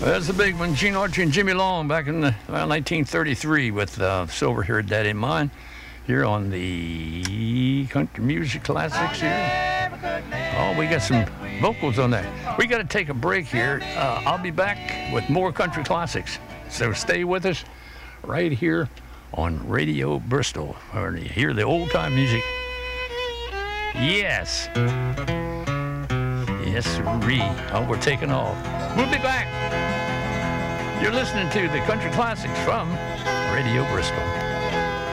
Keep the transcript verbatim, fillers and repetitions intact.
That's the big one, Gene Autry and Jimmy Long, back in the, well, nineteen thirty-three with uh, Silver-Haired Daddy Mine, here on the Country Music Classics here. Oh, we got some vocals on that. We got to take a break here. Uh, I'll be back with more Country Classics, so stay with us right here on Radio Bristol, where you hear the old-time music. Yes. Yes, sirree. Oh, we're taking off. We'll be back. You're listening to the Country Classics from Radio Bristol.